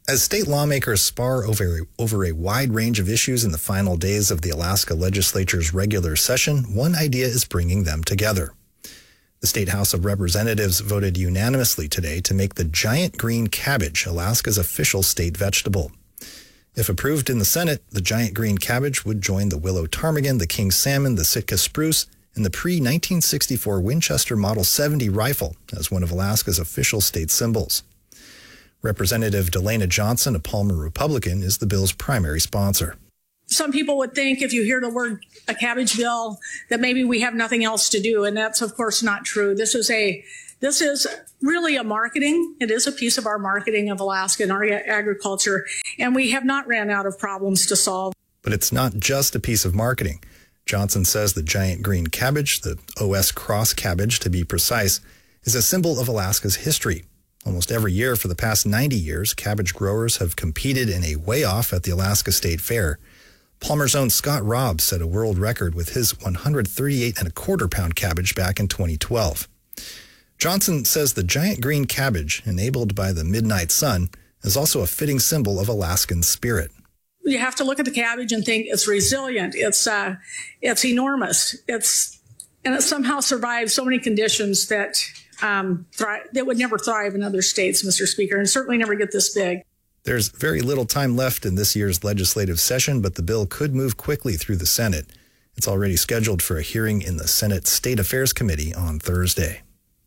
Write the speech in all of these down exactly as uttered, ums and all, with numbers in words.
As state lawmakers spar over, over a wide range of issues in the final days of the Alaska legislature's regular session, one idea is bringing them together. The State House of Representatives voted unanimously today to make the giant green cabbage Alaska's official state vegetable. If approved in the Senate, the giant green cabbage would join the willow ptarmigan, the king salmon, the Sitka spruce, and the pre nineteen sixty-four Winchester Model seventy rifle as one of Alaska's official state symbols. Representative Delana Johnson, a Palmer Republican, is the bill's primary sponsor. Some people would think if you hear the word a cabbage bill that maybe we have nothing else to do, and that's of course not true. This is a this is really a marketing. It is a piece of our marketing of Alaska and our agriculture, and we have not ran out of problems to solve. But it's not just a piece of marketing. Johnson says the giant green cabbage, the O S cross cabbage to be precise, is a symbol of Alaska's history. Almost every year for the past ninety years, cabbage growers have competed in a weigh-off at the Alaska State Fair. Palmer's own Scott Robb set a world record with his one hundred thirty-eight and a quarter pound cabbage back in twenty twelve. Johnson says the giant green cabbage, enabled by the midnight sun, is also a fitting symbol of Alaskan spirit. You have to look at the cabbage and think it's resilient. It's uh, it's enormous. It's and it somehow survives so many conditions that um, thrive, that would never thrive in other states, Mister Speaker, and certainly never get this big. There's very little time left in this year's legislative session, but the bill could move quickly through the Senate. It's already scheduled for a hearing in the Senate State Affairs Committee on Thursday.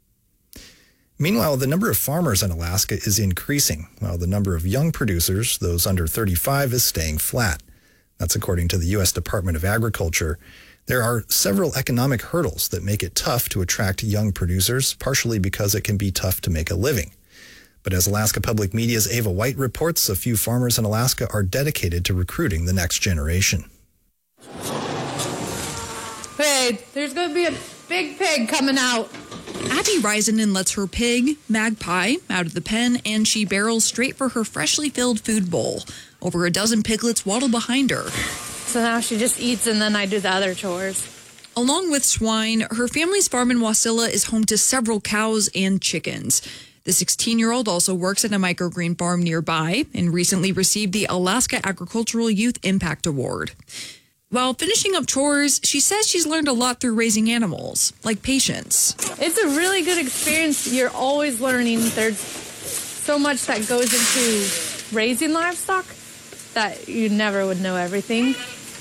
Meanwhile, the number of farmers in Alaska is increasing, while the number of young producers, those under thirty-five, is staying flat. That's according to the U S Department of Agriculture. There are several economic hurdles that make it tough to attract young producers, partially because it can be tough to make a living. But as Alaska Public Media's Ava White reports, a few farmers in Alaska are dedicated to recruiting the next generation. Hey, there's going to be a big pig coming out. Abby Risenden lets her pig, Magpie, out of the pen, and she barrels straight for her freshly filled food bowl. Over a dozen piglets waddle behind her. So now she just eats and then I do the other chores. Along with swine, her family's farm in Wasilla is home to several cows and chickens. The sixteen-year-old also works at a microgreen farm nearby and recently received the Alaska Agricultural Youth Impact Award. While finishing up chores, she says she's learned a lot through raising animals, like patience. It's a really good experience. You're always learning. There's so much that goes into raising livestock that you never would know everything.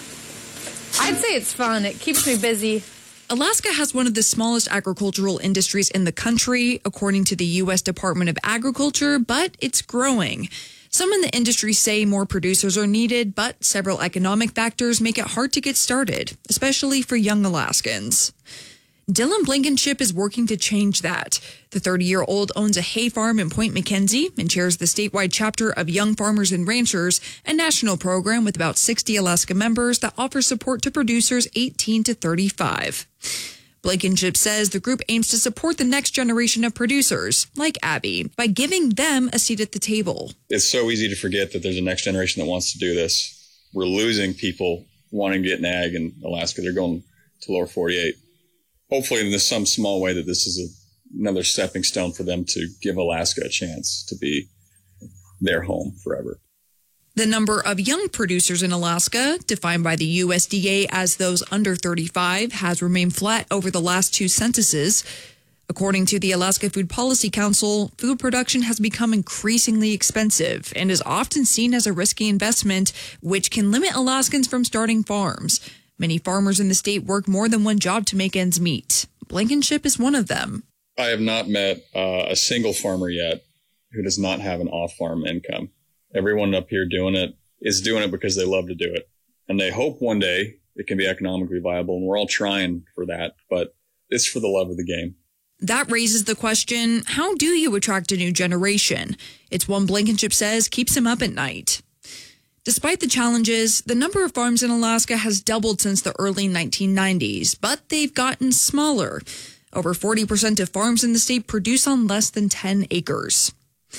I'd say it's fun. It keeps me busy. Alaska has one of the smallest agricultural industries in the country, according to the U S Department of Agriculture, but it's growing. Some in the industry say more producers are needed, but several economic factors make it hard to get started, especially for young Alaskans. Dylan Blankenship is working to change that. The thirty-year-old owns a hay farm in Point McKenzie and chairs the statewide chapter of Young Farmers and Ranchers, a national program with about sixty Alaska members that offers support to producers eighteen to thirty-five. Blankenship says the group aims to support the next generation of producers, like Abby, by giving them a seat at the table. It's so easy to forget that there's a next generation that wants to do this. We're losing people wanting to get in ag in Alaska. They're going to lower forty-eight. Hopefully in some small way that this is a, another stepping stone for them to give Alaska a chance to be their home forever. The number of young producers in Alaska, defined by the U S D A as those under thirty-five, has remained flat over the last two censuses. According to the Alaska Food Policy Council, food production has become increasingly expensive and is often seen as a risky investment, which can limit Alaskans from starting farms. Many farmers in the state work more than one job to make ends meet. Blankenship is one of them. I have not met uh, a single farmer yet who does not have an off-farm income. Everyone up here doing it is doing it because they love to do it. And they hope one day it can be economically viable. And we're all trying for that, but it's for the love of the game. That raises the question, how do you attract a new generation? It's one Blankenship says keeps him up at night. Despite the challenges, the number of farms in Alaska has doubled since the early nineteen nineties, but they've gotten smaller. Over forty percent of farms in the state produce on less than ten acres.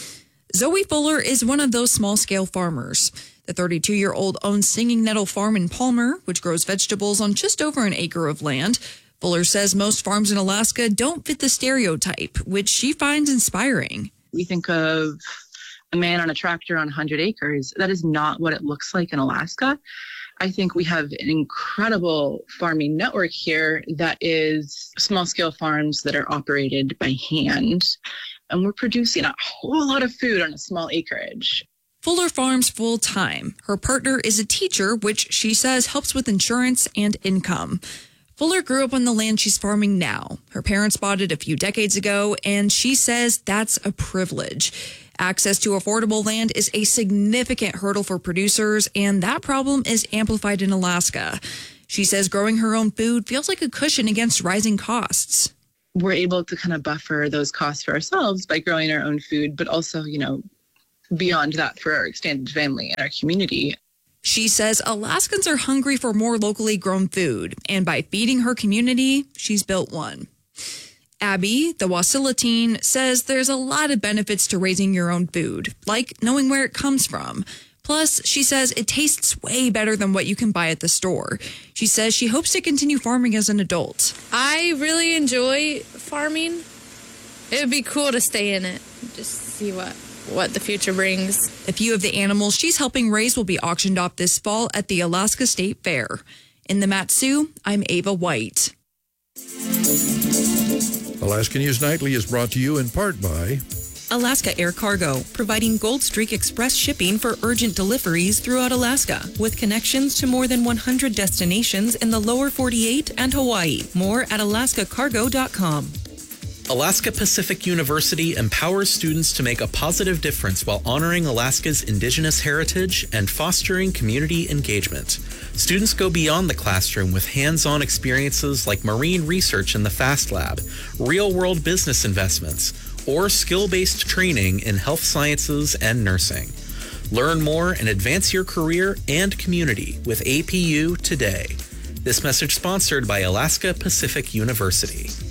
Zoe Fuller is one of those small-scale farmers. The thirty-two-year-old owns Singing Nettle Farm in Palmer, which grows vegetables on just over an acre of land. Fuller says most farms in Alaska don't fit the stereotype, which she finds inspiring. We think of a man on a tractor on one hundred acres. That is not what it looks like in Alaska. I think we have an incredible farming network here that is small scale farms that are operated by hand. And we're producing a whole lot of food on a small acreage. Fuller farms full time. Her partner is a teacher, which she says helps with insurance and income. Fuller grew up on the land she's farming now. Her parents bought it a few decades ago, and she says that's a privilege. Access to affordable land is a significant hurdle for producers, and that problem is amplified in Alaska. She says growing her own food feels like a cushion against rising costs. We're able to kind of buffer those costs for ourselves by growing our own food, but also, you know, beyond that for our extended family and our community. She says Alaskans are hungry for more locally grown food, and by feeding her community, she's built one. Abby, the Wasilla teen, says there's a lot of benefits to raising your own food, like knowing where it comes from. Plus, she says it tastes way better than what you can buy at the store. She says she hopes to continue farming as an adult. I really enjoy farming. It would be cool to stay in it, just see what, what the future brings. A few of the animals she's helping raise will be auctioned off this fall at the Alaska State Fair. In the Mat-Su, I'm Ava White. Alaska News Nightly is brought to you in part by Alaska Air Cargo, providing Gold Streak Express shipping for urgent deliveries throughout Alaska, with connections to more than one hundred destinations in the lower forty-eight and Hawaii. More at alaska cargo dot com. Alaska Pacific University empowers students to make a positive difference while honoring Alaska's indigenous heritage and fostering community engagement. Students go beyond the classroom with hands-on experiences like marine research in the FAST Lab, real-world business investments, or skill-based training in health sciences and nursing. Learn more and advance your career and community with A P U today. This message sponsored by Alaska Pacific University.